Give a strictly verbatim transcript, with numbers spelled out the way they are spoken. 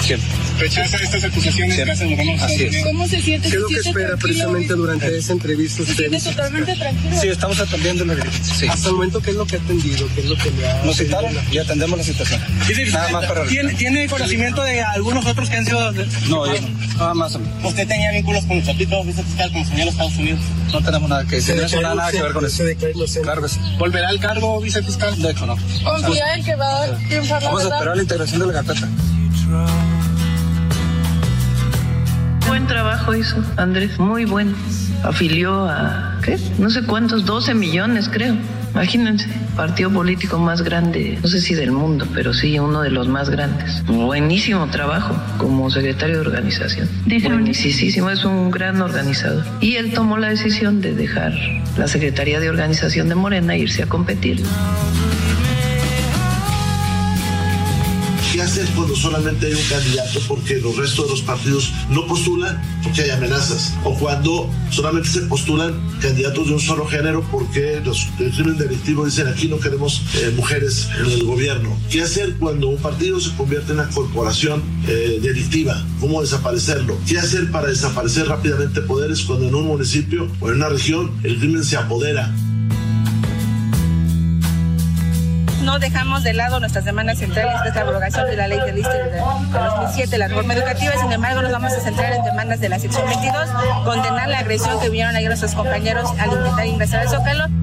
Siempre. ¿Rechaza estas acusaciones que hacen los Así es. ¿Cómo se siente? ¿Qué es lo que espera precisamente durante eh. esa entrevista? ¿Se siente totalmente tranquilo? Sí, estamos atendiendo la sí. Hasta el momento, ¿qué es lo que ha atendido? ¿Qué es lo que le ha... Nos citaron y atendemos la situación. Nada más para... ¿Tiene, ¿Tiene conocimiento de algunos otros que han sido...? No, yo no. Nada más. ¿Usted tenía vínculos con el Chapito, vicefiscal, con señor de Estados Unidos? No tenemos nada que decir, no tenemos nada, nada que ver con eso. Claro, ¿Volverá al cargo, vicefiscal? De hecho, no. ¿Confía en que va a triunfar la Vamos verdad? a esperar la integración de la carpeta. Buen trabajo hizo Andrés, muy bueno. Afilió a, ¿qué? No sé cuántos, doce millones creo. Imagínense, partido político más grande, no sé si del mundo, pero sí uno de los más grandes. Buenísimo trabajo como secretario de organización. Buenísimo, es un gran organizador. Y él tomó la decisión de dejar la Secretaría de Organización de Morena e irse a competir. ¿Qué hacer cuando solamente hay un candidato porque los restos de los partidos no postulan porque hay amenazas? O cuando solamente se postulan candidatos de un solo género porque los del crimen delictivo dicen aquí no queremos eh, mujeres en el gobierno. ¿Qué hacer cuando un partido se convierte en una corporación eh, delictiva? ¿Cómo desaparecerlo? ¿Qué hacer para desaparecer rápidamente poderes cuando en un municipio o en una región el crimen se apodera? No dejamos de lado nuestras demandas centrales, que es la abrogación de la ley de lista de dos mil siete, la reforma educativa. Sin embargo, nos vamos a centrar en demandas de la sección veintidós, condenar la agresión que vivieron ayer nuestros compañeros al intentar ingresar al Zócalo.